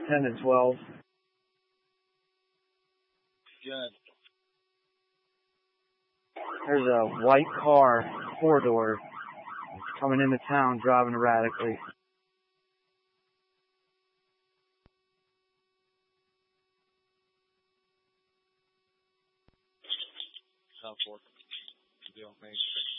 10 and 12. Good. There's a white car, 4-door, coming into town driving erratically. South Fork. Deal, Main Street.